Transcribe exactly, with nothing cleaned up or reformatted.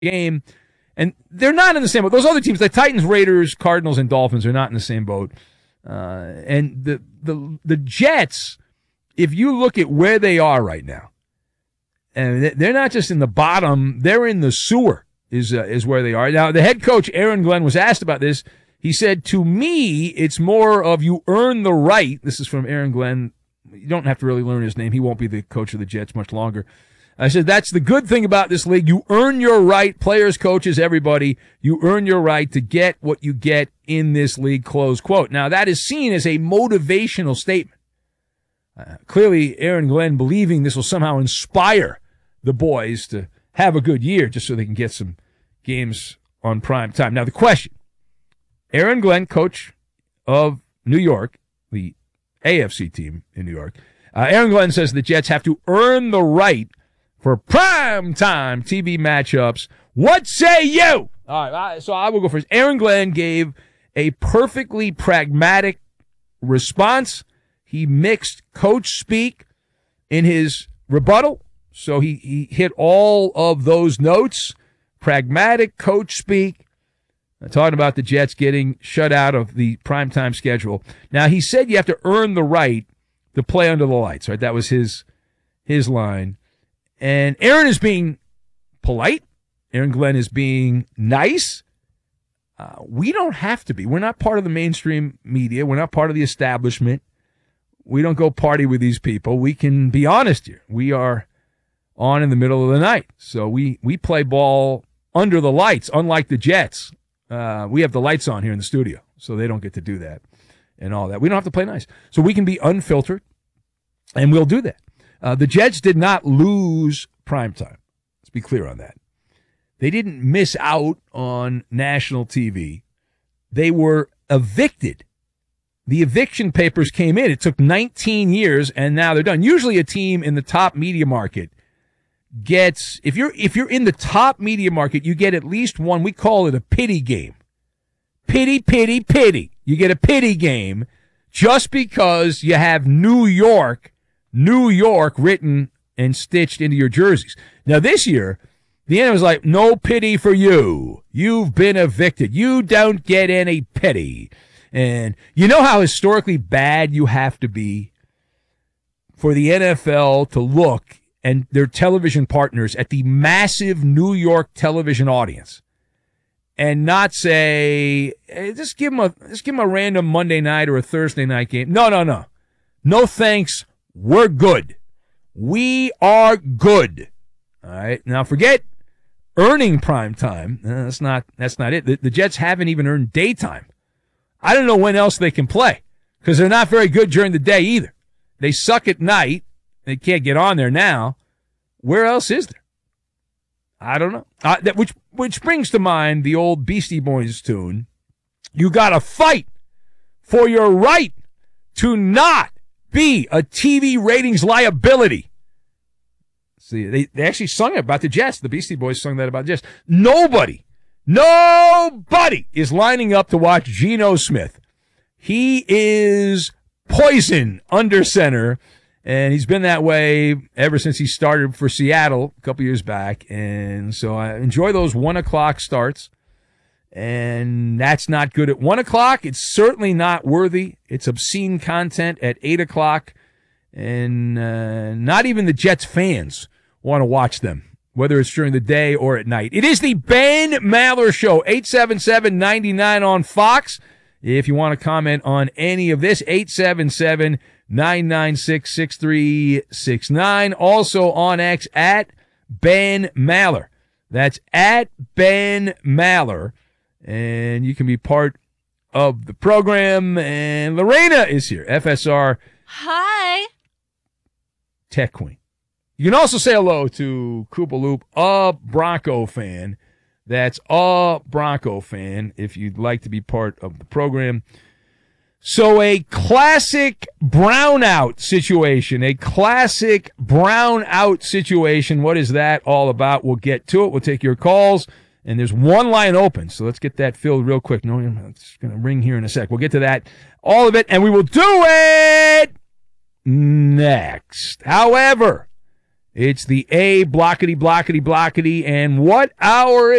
game. And they're not in the same boat. Those other teams, the Titans, Raiders, Cardinals, and Dolphins, are not in the same boat. Uh, and the, the the Jets, if you look at where they are right now, and they're not just in the bottom, they're in the sewer is uh, is where they are. Now, the head coach, Aaron Glenn, was asked about this. He said, to me, it's more of you earn the right. This is from Aaron Glenn. You don't have to really learn his name. He won't be the coach of the Jets much longer. I said, that's the good thing about this league. You earn your right, players, coaches, everybody. You earn your right to get what you get in this league, close quote. Now, that is seen as a motivational statement. Uh, clearly, Aaron Glenn believing this will somehow inspire the boys to have a good year just so they can get some games on prime time. Now, the question, Aaron Glenn, coach of New York, the A F C team in New York, uh, Aaron Glenn says the Jets have to earn the right for prime time T V matchups. What say you? All right, so I will go first. Aaron Glenn gave a perfectly pragmatic response. He mixed coach speak in his rebuttal, so he, he hit all of those notes. Pragmatic coach speak, talking about the Jets getting shut out of the primetime schedule. Now, he said you have to earn the right to play under the lights, right? That was his his line. And Aaron is being polite. Aaron Glenn is being nice. Uh, we don't have to be. We're not part of the mainstream media. We're not part of the establishment. We don't go party with these people. We can be honest here. We are on in the middle of the night. So we, we play ball under the lights, unlike the Jets. Uh, we have the lights on here in the studio, so they don't get to do that and all that. We don't have to play nice. So we can be unfiltered, and we'll do that. Uh, the Jets did not lose primetime. Let's be clear on that. They didn't miss out on national T V. They were evicted. The eviction papers came in. It took nineteen years, and now they're done. Usually a team in the top media market gets, if you're if you're in the top media market, you get at least one. We call it a pity game. Pity, pity, pity. You get a pity game just because you have New York, New York written and stitched into your jerseys. Now this year, the N F L was like, no pity for you. You've been evicted. You don't get any pity. And you know how historically bad you have to be for the N F L to look and their television partners at the massive New York television audience and not say, hey, just give them a, just give them a random Monday night or a Thursday night game. No, no, no. No thanks. We're good. We are good. All right. Now forget earning prime time. Uh, that's not, that's not it. The, the Jets haven't even earned daytime. I don't know when else they can play because they're not very good during the day either. They suck at night. They can't get on there now. Where else is there? I don't know. Uh, that, which which brings to mind the old Beastie Boys tune. You got to fight for your right to not be a T V ratings liability. See, they, they actually sung it about the Jets. The Beastie Boys sung that about the Jets. Nobody, nobody is lining up to watch Geno Smith. He is poison under center. And he's been that way ever since he started for Seattle a couple years back. And so I enjoy those one o'clock starts. And that's not good at one o'clock. It's certainly not worthy. It's obscene content at eight o'clock. And uh, not even the Jets fans want to watch them, whether it's during the day or at night. It is the Ben Maller Show, eight seven seven, nine nine on Fox. If you want to comment on any of this, eight seven seven, nine nine six, six three six nine. Also on X at Ben Maller. That's at Ben Maller. And you can be part of the program. And Lorena is here, F S R. Hi. Tech Queen. You can also say hello to Koopa Loop, a Bronco fan. That's a Bronco fan if you'd like to be part of the program. So a classic brownout situation, a classic brownout situation. What is that all about? We'll get to it. We'll take your calls. And there's one line open, so let's get that filled real quick. No, it's going to ring here in a sec. We'll get to that, all of it, and we will do it next. However, It's the A blockety blockety blockety, and what hour